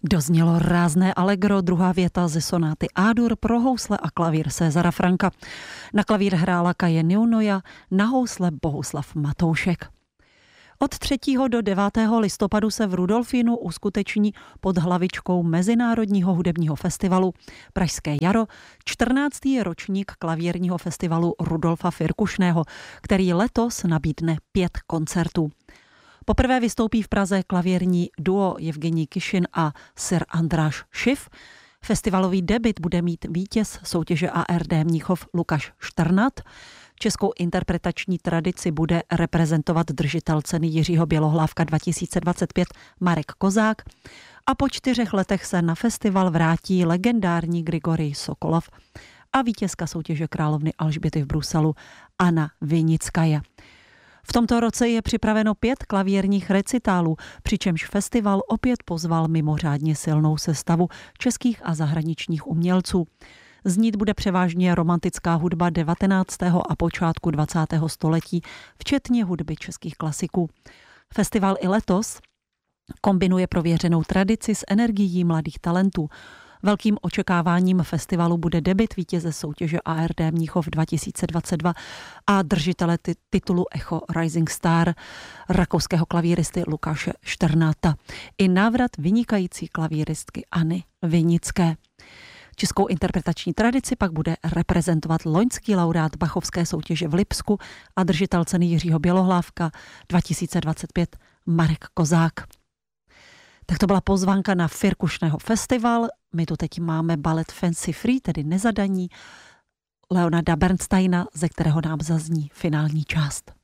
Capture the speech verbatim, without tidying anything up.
Doznělo rázné allegro, druhá věta ze sonáty A-dur pro housle a klavír Césara Franka. Na klavír hrála Kaje Neunoja, na housle Bohuslav Matoušek. Od třetího do devátého listopadu se v Rudolfínu uskuteční pod hlavičkou Mezinárodního hudebního festivalu Pražské jaro čtrnáctý ročník klavírního festivalu Rudolfa Firkušného, který letos nabídne pět koncertů. Poprvé vystoupí v Praze klavírní duo Evgenij Kišin a Sir András Schiff. Festivalový debut bude mít vítěz soutěže A R D Mnichov Lukáš Štrnat. Českou interpretační tradici bude reprezentovat držitel ceny Jiřího Bělohlávka dva tisíce dvacet pět Marek Kozák. A po čtyřech letech se na festival vrátí legendární Grigorij Sokolov a vítězka soutěže královny Alžběty v Bruselu Anna Vinickaja. V tomto roce je připraveno pět klavírních recitálů, přičemž festival opět pozval mimořádně silnou sestavu českých a zahraničních umělců. Znít bude převážně romantická hudba devatenáctého a počátku dvacátého století, včetně hudby českých klasiků. Festival i letos kombinuje prověřenou tradici s energií mladých talentů. Velkým očekáváním festivalu bude debut vítěze soutěže A R D Mnichov dva tisíce dvacet dva a držitele titulu Echo Rising Star rakouského klavíristy Lukáše Štrnáta i návrat vynikající klavíristky Anny Vinické. Českou interpretační tradici pak bude reprezentovat loňský laureát Bachovské soutěže v Lipsku a držitel ceny Jiřího Bělohlávka dva tisíce dvacet pět Marek Kozák. Tak to byla pozvánka na Firkušného festival. My tu teď máme balet Fancy Free, tedy Nezadaní, Leonarda Bernsteina, ze kterého nám zazní finální část.